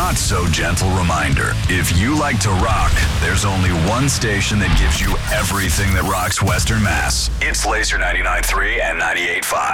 not so gentle reminder. If you like to rock, there's only one station that gives you everything that rocks Western Mass. It's Laser 99.3 and 98.5.